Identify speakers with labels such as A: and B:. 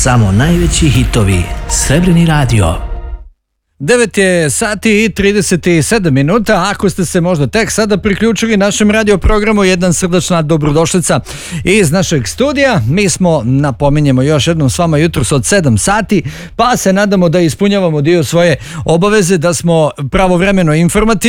A: Samo najveći hitovi. Srebrni radio.
B: 9 je sati i 37 minuta. Ako ste se možda tek sada priključili našem radio programu, jedan srdačna dobrodošlica iz našeg studija. Mi smo, napominjemo još jednom s vama jutros od 7 sati, pa se nadamo da ispunjavamo dio svoje obaveze, da smo pravovremeno informativni.